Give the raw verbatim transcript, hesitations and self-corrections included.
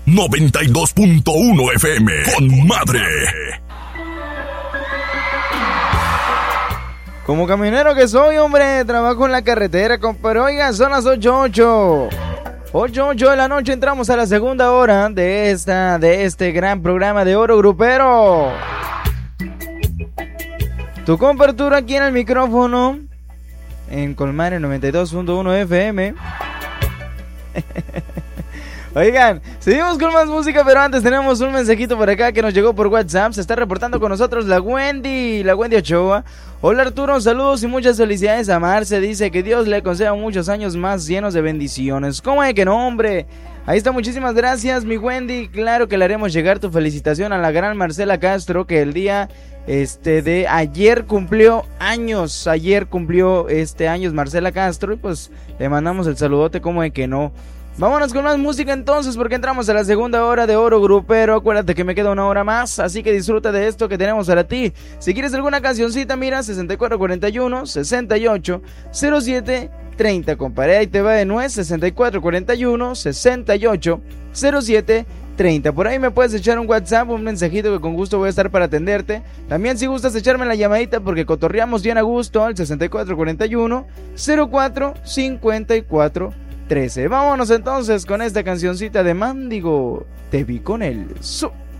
noventa y dos punto uno F M. Con madre. Como camionero que soy, hombre, trabajo en la carretera, compadre. Oiga, son las ocho ocho. ocho ocho de la noche, entramos a la segunda hora de esta, de este gran programa de Oro Grupero. Tu cobertura aquí en el micrófono, en Colmar, en noventa y dos punto uno F M. Oigan, seguimos con más música, pero antes tenemos un mensajito por acá que nos llegó por WhatsApp. Se está reportando con nosotros la Wendy, la Wendy Ochoa. Hola Arturo, saludos y muchas felicidades a Marce. Dice que Dios le conceda muchos años más llenos de bendiciones. ¿Cómo es que no, hombre? Ahí está, muchísimas gracias, mi Wendy. Claro que le haremos llegar tu felicitación a la gran Marcela Castro, que el día este de ayer cumplió años. Ayer cumplió este años Marcela Castro y pues le mandamos el saludote, ¿cómo es que no? Vámonos con más música entonces, porque entramos a la segunda hora de Oro Grupero. Acuérdate que me queda una hora más, así que disfruta de esto que tenemos para ti. Si quieres alguna cancioncita, mira, sesenta y cuatro cuarenta y uno, sesenta y ocho, cero siete treinta, compadre. Ahí te va de nuez, sesenta y cuatro cuarenta y uno, sesenta y ocho, cero siete treinta. Por ahí me puedes echar un WhatsApp, un mensajito que con gusto voy a estar para atenderte. También si gustas echarme la llamadita porque cotorreamos bien a gusto al sesenta y cuatro cuarenta y uno, cero cuatro cincuenta y cuatro trece. Vámonos entonces con esta cancioncita de Mándigo. Te vi con él. Su.